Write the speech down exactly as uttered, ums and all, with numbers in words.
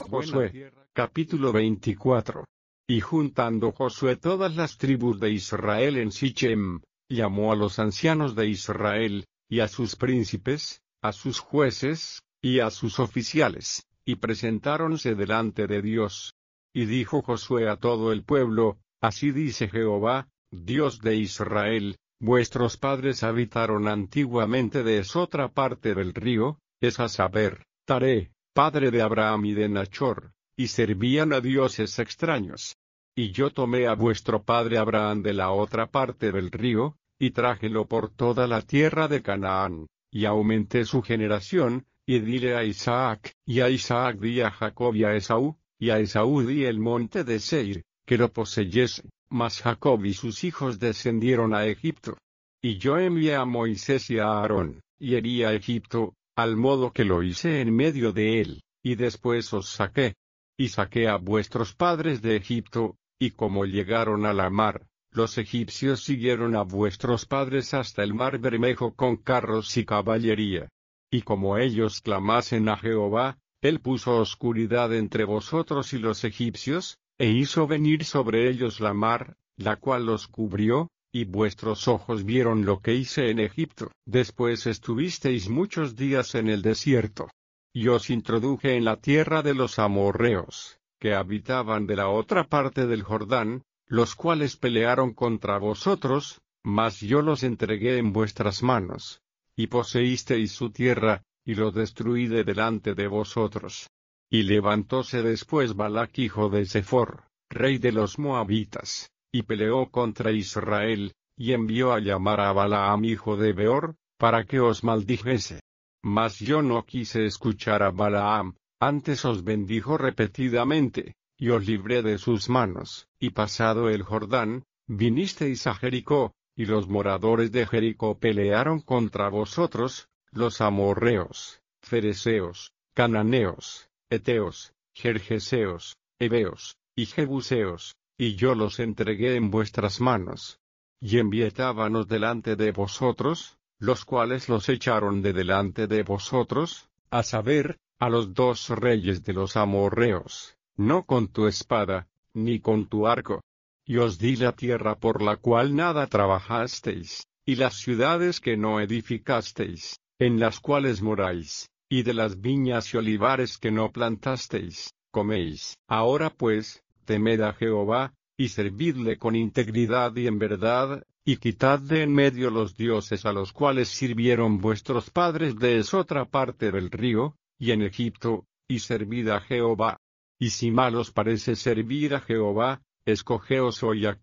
Josué, capítulo veinticuatro. Y juntando Josué todas las tribus de Israel en Sichem, llamó a los ancianos de Israel, y a sus príncipes, a sus jueces, y a sus oficiales, y presentáronse delante de Dios. Y dijo Josué a todo el pueblo: Así dice Jehová, Dios de Israel, vuestros padres habitaron antiguamente de esotra parte del río, es a saber, Taré, padre de Abraham y de Nachor, y servían a dioses extraños. Y yo tomé a vuestro padre Abraham de la otra parte del río, y trájelo por toda la tierra de Canaán, y aumenté su generación, y dile a Isaac, y a Isaac di a Jacob y a Esaú, y a Esaú di el monte de Seir, que lo poseyese, mas Jacob y sus hijos descendieron a Egipto. Y yo envié a Moisés y a Aarón, y herí a Egipto, al modo que lo hice en medio de él, y después os saqué. Y saqué a vuestros padres de Egipto, y como llegaron a la mar, los egipcios siguieron a vuestros padres hasta el mar Bermejo con carros y caballería. Y como ellos clamasen a Jehová, él puso oscuridad entre vosotros y los egipcios, e hizo venir sobre ellos la mar, la cual los cubrió, y vuestros ojos vieron lo que hice en Egipto. Después estuvisteis muchos días en el desierto. Y os introduje en la tierra de los amorreos, que habitaban de la otra parte del Jordán, los cuales pelearon contra vosotros, mas yo los entregué en vuestras manos. Y poseísteis su tierra, y lo destruí de delante de vosotros. Y levantóse después Balac hijo de Zephor, rey de los moabitas, y peleó contra Israel, y envió a llamar a Balaam hijo de Beor, para que os maldijese. Mas yo no quise escuchar a Balaam, antes os bendijo repetidamente, y os libré de sus manos. Y pasado el Jordán, vinisteis a Jericó, y los moradores de Jericó pelearon contra vosotros, los amorreos, fereceos, cananeos, heteos, gergeseos, heveos, y jebuseos, y yo los entregué en vuestras manos. Y envié tábanos delante de vosotros, los cuales los echaron de delante de vosotros, a saber, a los dos reyes de los amorreos, no con tu espada, ni con tu arco. Y os di la tierra por la cual nada trabajasteis, y las ciudades que no edificasteis, en las cuales moráis, y de las viñas y olivares que no plantasteis, coméis. Ahora pues, temed a Jehová, y servidle con integridad y en verdad, y quitad de en medio los dioses a los cuales sirvieron vuestros padres de esotra parte del río, y en Egipto, y servid a Jehová. Y si mal os parece servir a Jehová, escogeos hoy a